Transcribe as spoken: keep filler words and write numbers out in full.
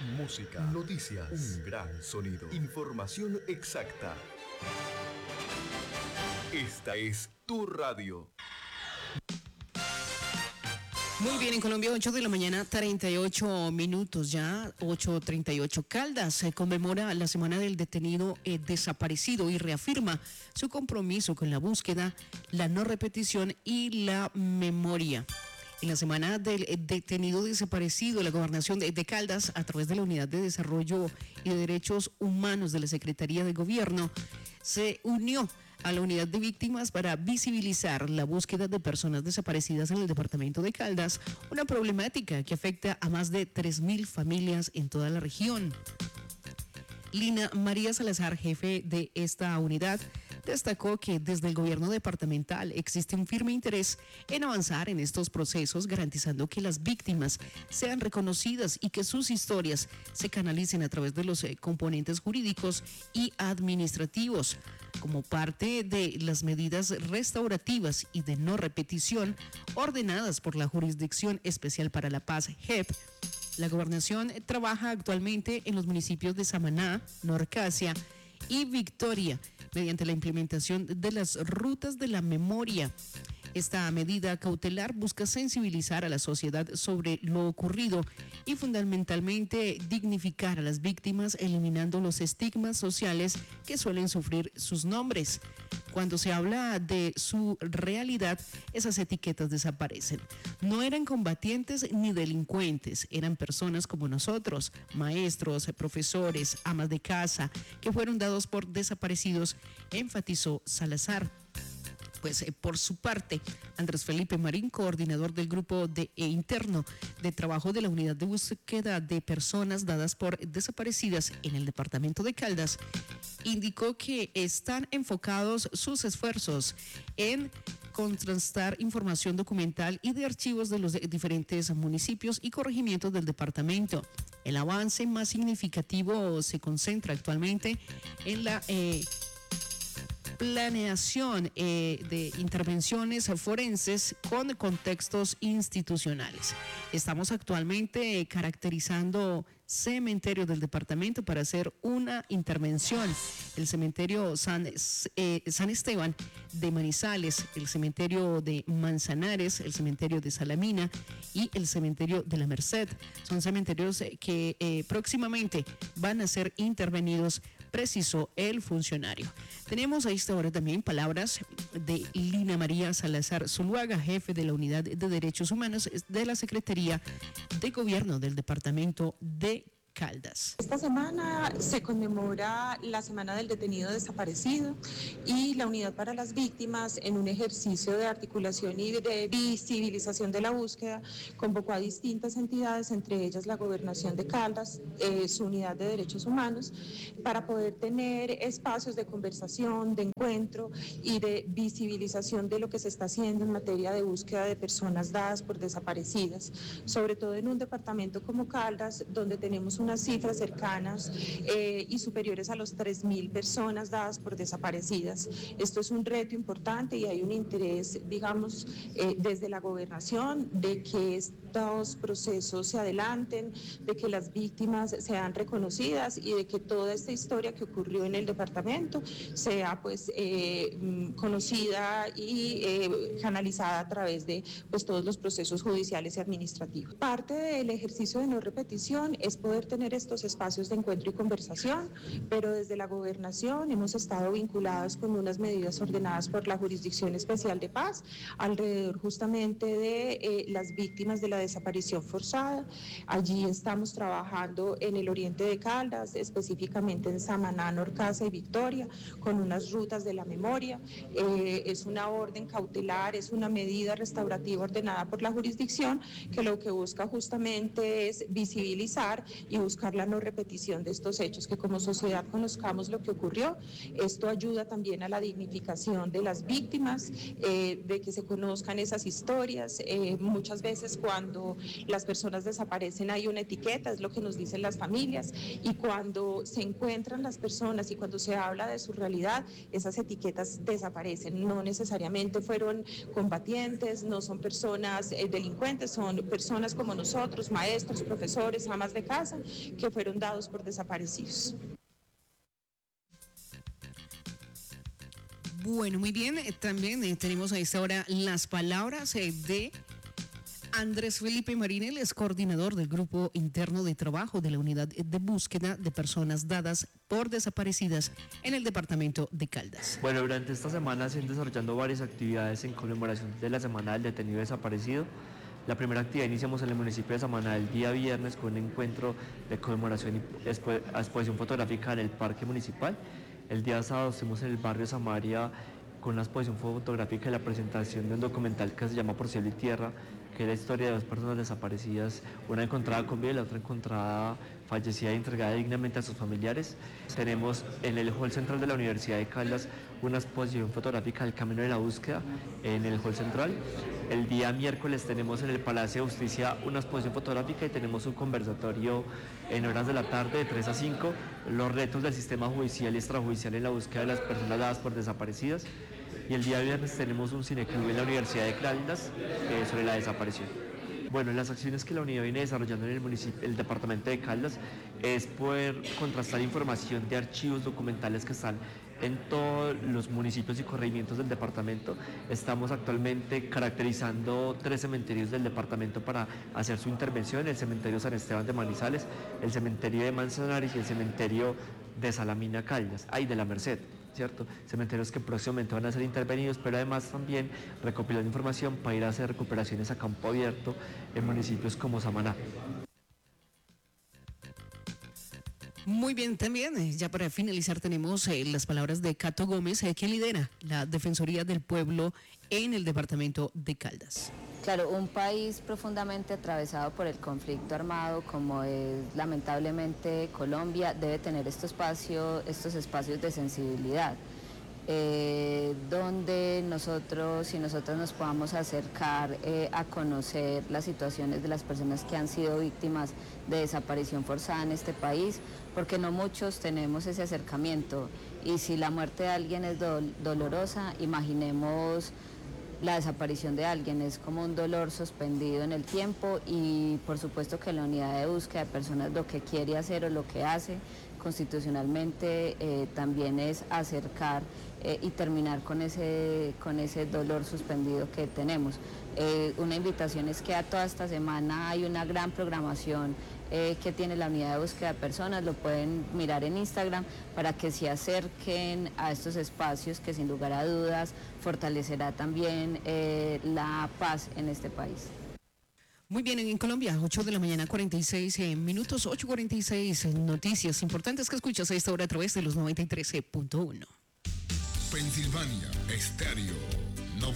música, noticias, un gran sonido, información exacta. Esta es tu radio. Muy bien, en Colombia, ocho de la mañana, treinta y ocho minutos ya, ocho treinta y ocho. Caldas se conmemora la Semana del Detenido eh, Desaparecido y reafirma su compromiso con la búsqueda, la no repetición y la memoria. En la Semana del Detenido Desaparecido, la Gobernación de, de Caldas, a través de la Unidad de Desarrollo y de Derechos Humanos de la Secretaría de Gobierno, se unió a la unidad de víctimas para visibilizar la búsqueda de personas desaparecidas en el departamento de Caldas, una problemática que afecta a más de tres mil familias en toda la región. Lina María Salazar, jefe de esta unidad, destacó que desde el gobierno departamental existe un firme interés en avanzar en estos procesos, garantizando que las víctimas sean reconocidas y que sus historias se canalicen a través de los componentes jurídicos y administrativos. Como parte de las medidas restaurativas y de no repetición ordenadas por la Jurisdicción Especial para la Paz, J E P, la gobernación trabaja actualmente en los municipios de Samaná, Norcasia y Victoria mediante la implementación de las rutas de la memoria. Esta medida cautelar busca sensibilizar a la sociedad sobre lo ocurrido y fundamentalmente dignificar a las víctimas, eliminando los estigmas sociales que suelen sufrir sus nombres. Cuando se habla de su realidad, esas etiquetas desaparecen. No eran combatientes ni delincuentes, eran personas como nosotros, maestros, profesores, amas de casa, que fueron dados por desaparecidos, enfatizó Salazar. Pues eh, por su parte, Andrés Felipe Marín, coordinador del grupo de, eh, interno de trabajo de la unidad de búsqueda de personas dadas por desaparecidas en el departamento de Caldas, indicó que están enfocados sus esfuerzos en contrastar información documental y de archivos de los diferentes municipios y corregimientos del departamento. El avance más significativo se concentra actualmente en la eh, planeación eh, de intervenciones forenses con contextos institucionales. Estamos actualmente eh, caracterizando cementerios del departamento para hacer una intervención. El cementerio San, eh, San Esteban de Manizales, el cementerio de Manzanares, el cementerio de Salamina y el cementerio de La Merced. Son cementerios que eh, próximamente van a ser intervenidos, precisó el funcionario. Tenemos a esta hora también palabras de Lina María Salazar Zuluaga, jefe de la Unidad de Derechos Humanos de la Secretaría de Gobierno del Departamento de Caldas. Esta semana se conmemora la Semana del Detenido Desaparecido y la Unidad para las Víctimas, en un ejercicio de articulación y de visibilización de la búsqueda, convocó a distintas entidades, entre ellas la Gobernación de Caldas, eh, su Unidad de Derechos Humanos, para poder tener espacios de conversación, de encuentro y de visibilización de lo que se está haciendo en materia de búsqueda de personas dadas por desaparecidas, sobre todo en un departamento como Caldas, donde tenemos unas cifras cercanas eh, y superiores a los tres mil personas dadas por desaparecidas. Esto es un reto importante y hay un interés, digamos, eh, desde la gobernación de que estos procesos se adelanten, de que las víctimas sean reconocidas y de que toda esta historia que ocurrió en el departamento sea pues eh, conocida y eh, canalizada a través de pues todos los procesos judiciales y administrativos. Parte del ejercicio de no repetición es poder tener estos espacios de encuentro y conversación, pero desde la gobernación hemos estado vinculados con unas medidas ordenadas por la Jurisdicción Especial de Paz alrededor justamente de eh, las víctimas de la desaparición forzada. Allí estamos trabajando en el oriente de Caldas, específicamente en Samaná, Norcasia y Victoria, con unas rutas de la memoria. Eh, es una orden cautelar, es una medida restaurativa ordenada por la jurisdicción que lo que busca justamente es visibilizar y buscar la no repetición de estos hechos, que como sociedad conozcamos lo que ocurrió. Esto ayuda también a la dignificación de las víctimas, eh, de que se conozcan esas historias. Eh, muchas veces cuando las personas desaparecen hay una etiqueta, es lo que nos dicen las familias, y cuando se encuentran las personas y cuando se habla de su realidad, esas etiquetas desaparecen. No necesariamente fueron combatientes, no son personas eh, delincuentes, son personas como nosotros, maestros, profesores, amas de casa, que fueron dados por desaparecidos. Bueno, muy bien. Eh, También eh, tenemos a esta hora las palabras eh, de Andrés Felipe Marín, él es coordinador del Grupo Interno de Trabajo de la Unidad de Búsqueda de Personas Dadas por Desaparecidas en el departamento de Caldas. Bueno, durante esta semana se han desarrollando varias actividades en conmemoración de la Semana del Detenido Desaparecido. La primera actividad iniciamos en el municipio de Samaná el día viernes con un encuentro de conmemoración y expo- exposición fotográfica en el parque municipal. El día sábado estuvimos en el barrio Samaria con una exposición fotográfica y la presentación de un documental que se llama Por Cielo y Tierra, que es la historia de dos personas desaparecidas, una encontrada con vida y la otra encontrada fallecida y entregada dignamente a sus familiares. Tenemos en el hall central de la Universidad de Caldas una exposición fotográfica del Camino de la Búsqueda en el hall central. El día miércoles tenemos en el Palacio de Justicia una exposición fotográfica y tenemos un conversatorio en horas de la tarde de tres a cinco, los retos del sistema judicial y extrajudicial en la búsqueda de las personas dadas por desaparecidas. Y el día viernes tenemos un cineclub en la Universidad de Caldas eh, sobre la desaparición. Bueno, las acciones que la unidad viene desarrollando en el municipio, el departamento de Caldas, es poder contrastar información de archivos documentales que están en todos los municipios y corregimientos del departamento. Estamos actualmente caracterizando tres cementerios del departamento para hacer su intervención: el cementerio San Esteban de Manizales, el cementerio de Manzanares y el cementerio de Salamina Caldas, ay, de la Merced, ¿cierto? Cementerios que próximamente van a ser intervenidos, pero además también recopilando información para ir a hacer recuperaciones a campo abierto en municipios como Samaná. Muy bien, también, eh, ya para finalizar, tenemos eh, las palabras de Cato Gómez, eh, quien lidera la Defensoría del Pueblo en el departamento de Caldas. Claro, un país profundamente atravesado por el conflicto armado, como es lamentablemente Colombia, debe tener estos espacios, estos espacios de sensibilidad, eh, donde nosotros y nosotras nos podamos acercar eh, a conocer las situaciones de las personas que han sido víctimas de desaparición forzada en este país, porque no muchos tenemos ese acercamiento. Y si la muerte de alguien es dol- dolorosa, imaginemos la desaparición de alguien, es como un dolor suspendido en el tiempo. Y por supuesto que la unidad de búsqueda de personas lo que quiere hacer o lo que hace constitucionalmente eh, también es acercar eh, y terminar con ese, con ese dolor suspendido que tenemos. Eh, una invitación es que a toda esta semana hay una gran programación eh, que tiene la unidad de búsqueda de personas, lo pueden mirar en Instagram para que se acerquen a estos espacios que sin lugar a dudas fortalecerá también eh, la paz en este país. Muy bien, en Colombia, ocho de la mañana, cuarenta y seis eh, minutos, ocho cuarenta y seis, eh, noticias importantes que escuchas a esta hora a través de los noventa y tres punto uno. Pensilvania Estéreo.